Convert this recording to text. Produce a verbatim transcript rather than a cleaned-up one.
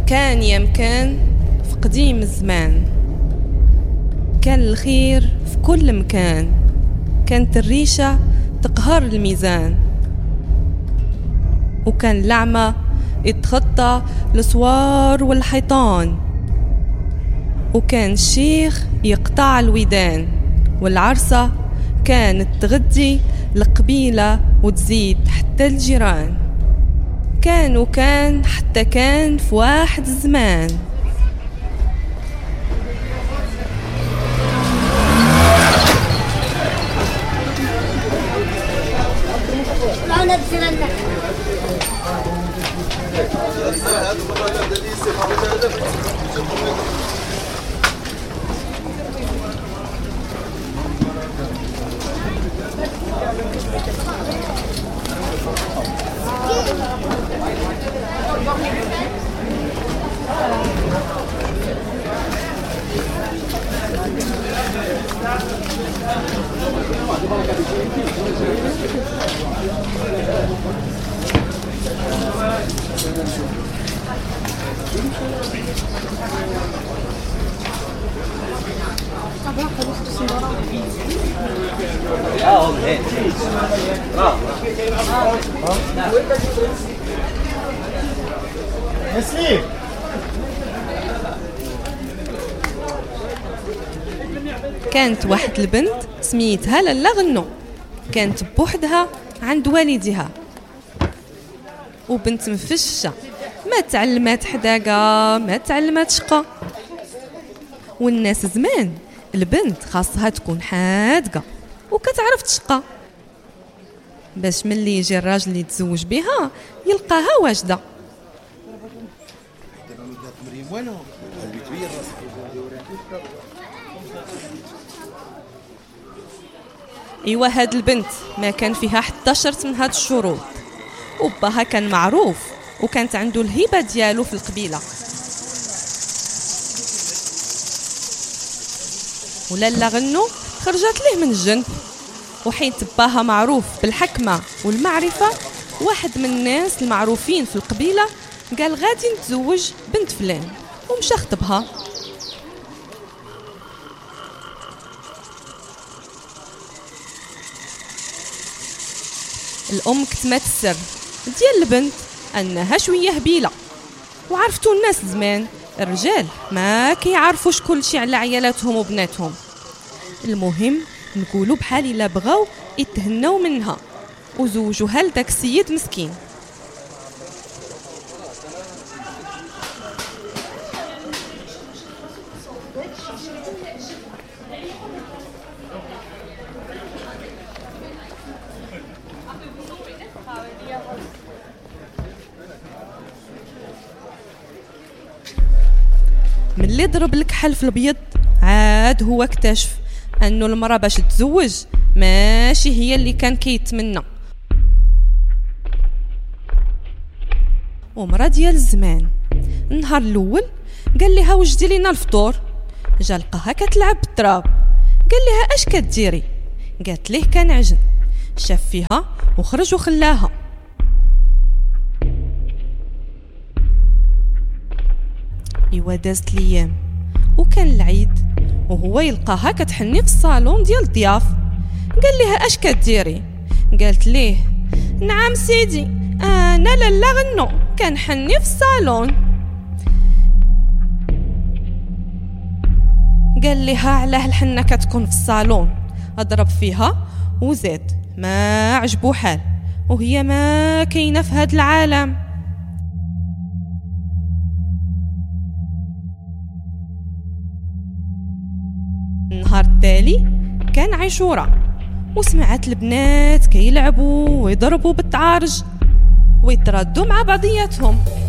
كان يمكن في قديم الزمان، كان الخير في كل مكان، كانت الريشة تقهر الميزان، وكان الأعمى يتخطى الأسوار والحيطان، وكان الشيخ يقطع الودان، والعرسة كانت تغدي القبيلة وتزيد حتى الجيران. كان وكان حتى كان في واحد الزمان. كانت واحد البنت سميتها لالا غنو، كانت بوحدها عند والدها، وبنت مفشة، ما تعلمات حداقة، ما تعلمات شقة. والناس زمان البنت خاصها تكون حادقة وكتعرف تشقى، باش ملي يجي الراجل اللي يتزوج بها يلقاها واجدة. ايوا هاد البنت ما كان فيها حتى شرط من هاد الشروط، وباها كان معروف وكانت عنده الهبة ديالو في القبيلة. ولالا غنو خرجت ليه من الجنب، وحين تباها معروف بالحكمة والمعرفة، واحد من الناس المعروفين في القبيلة قال غادي نتزوج بنت فلان، ومشى خطبها. الأم كتمات السر ديال البنت أنها شوية هبيلة، وعرفتوا الناس زمان الرجال ما كيعرفوش كل شيء على عيالاتهم وبناتهم. المهم نقولوا بحال إلا بغاو يتهنوا منها وزوجوها لداك السيد مسكين. ملي ضرب الكحل في الابيض عاد هو اكتشف انه المراه باش تتزوج ماشي هي اللي كان كيتمنى. ومراه ديال الزمان النهار الاول قال لها وجدي لينا الفطور، جا لقاها كتلعب بالتراب، قال لها اش كديري؟ قالت ليه كنعجن، شاف فيها وخرج وخلاها. ايوا دازت الايام وكان العيد، وهو يلقاها كتحني في الصالون ديال الضياف، قال لها اش كديري؟ قالت ليه نعم سيدي انا لالا غنو كنحني في الصالون. قال لها علاه الحنه كتكون في الصالون؟ اضرب فيها وزاد ما عجبو حال، وهي ما كاينه في هذا العالم. النهار التالي كان عاشوراء، وسمعت البنات كيلعبوا ويضربوا بالتعارج ويتردوا مع بعضياتهم.